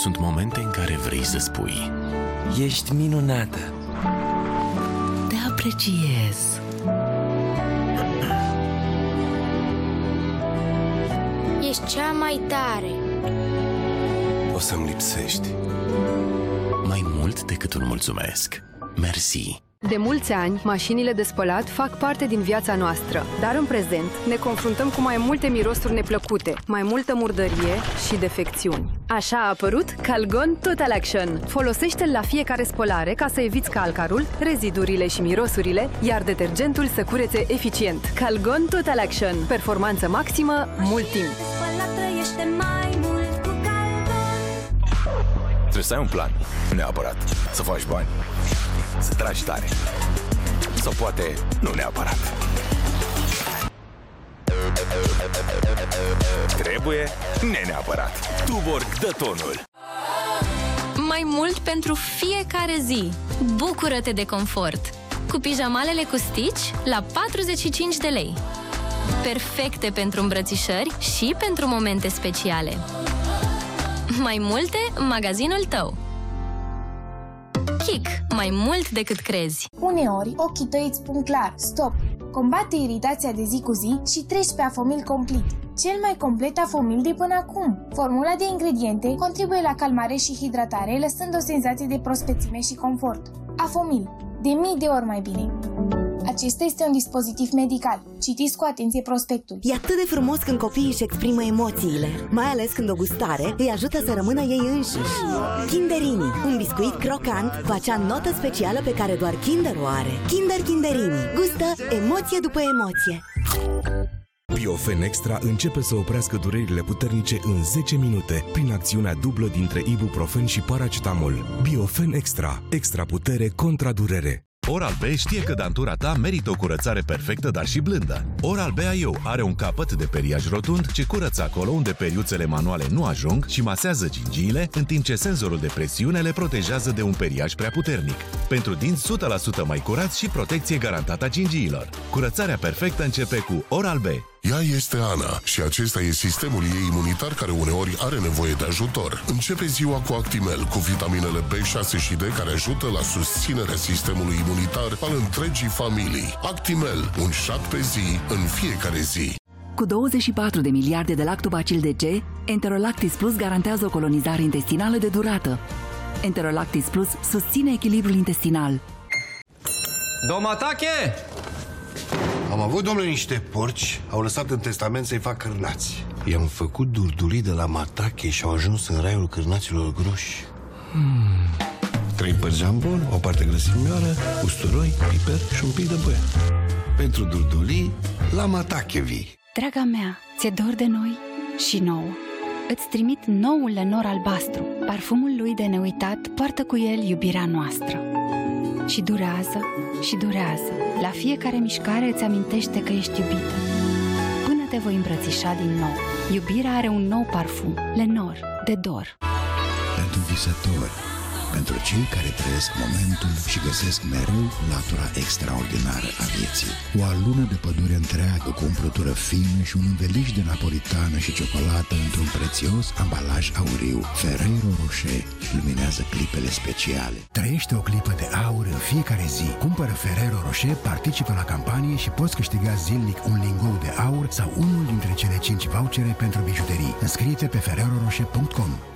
Sunt momente în care vrei să spui: ești minunată. te apreciez. Ești cea mai tare. O să-mi lipsești. Mai mult decât un mulțumesc. Mersi. De mulți ani, mașinile de spălat fac parte din viața noastră, dar în prezent ne confruntăm cu mai multe mirosuri neplăcute, mai multă murdărie și defecțiuni. Așa a apărut Calgon Total Action. Folosește-l la fiecare spălare ca să eviți calcarul, rezidurile și mirosurile, iar detergentul să curețe eficient. Calgon Total Action. Performanță maximă, mult timp. Trebuie să ai un plan, neapărat. Să faci bani, să tragi tare. Sau poate nu neapărat. Trebuie neapărat. Tuborg dă tonul. Mai mult pentru fiecare zi. Bucură-te de confort. Cu pijamalele cu stici la 45 de lei. Perfecte pentru îmbrățișări și pentru momente speciale. Mai multe în magazinul tău. Kik. Mai mult decât crezi. Uneori, ochii tăi îți spun clar: stop! Combate iritația de zi cu zi și treci pe Afomil Complet, cel mai complet Afomil de până acum. Formula de ingrediente contribuie la calmare și hidratare, lăsând o senzație de prospețime și confort. Afomil. De mii de ori mai bine. Acesta este un dispozitiv medical. Citiți cu atenție prospectul. E atât de frumos când copiii își exprimă emoțiile, mai ales când o gustare îi ajută să rămână ei înșiși. Kinderini, un biscuit crocant cu acea notă specială pe care doar Kinder o are. Kinder Kinderini. Gustă emoție după emoție. Biofen Extra începe să oprească durerile puternice în 10 minute prin acțiunea dublă dintre ibuprofen și paracetamol. Biofen Extra. Extra putere contra durere. Oral-B știe că dantura ta merită o curățare perfectă, dar și blândă. Oral-B IO are un capăt de periaj rotund ce curăță acolo unde periuțele manuale nu ajung și masează gingiile, în timp ce senzorul de presiune le protejează de un periaj prea puternic. Pentru dinți 100% mai curați și protecție garantată a gingiilor. Curățarea perfectă începe cu Oral-B. Ea este Ana și acesta e sistemul ei imunitar care uneori are nevoie de ajutor. Începe ziua cu Actimel, cu vitaminele B6 și D care ajută la susținerea sistemului imunitar al întregii familii. Actimel, un șat pe zi, în fiecare zi. Cu 24 de miliarde de lactobacil de C, Enterolactis Plus garantează o colonizare intestinală de durată. Enterolactis Plus susține echilibrul intestinal. Domatache! Am avut, domnule, niște porci, au lăsat în testament să-i fac cârnați. I-am făcut durdulii de la Matache și au ajuns în raiul cârnaților groși. 3 părți jambon, o parte grăsimioară, usturoi, piper și un pic de băie. Pentru durdulii, la Matache vii. Draga mea, ți-e dor de noi și nouă. Îți trimit noul Lenor albastru. Parfumul lui de neuitat poartă cu el iubirea noastră. Și durează, și durează. La fiecare mișcare îți amintește că ești iubită. Până te voi îmbrățișa din nou. Iubirea are un nou parfum. Lenor, de dor. Pentru visători, pentru cei care trăiesc momentul și găsesc mereu latura extraordinară a vieții. O alună de pădure întreagă cu umplutură fină și un înveliș de napolitană și ciocolată într-un prețios ambalaj auriu. Ferrero Rocher luminează clipele speciale. Trăiește o clipă de aur în fiecare zi. Cumpără Ferrero Rocher, participă la campanie și poți câștiga zilnic un lingou de aur sau unul dintre cele 5 vouchere pentru bijuterii. Înscrie-te pe ferrerorocher.com.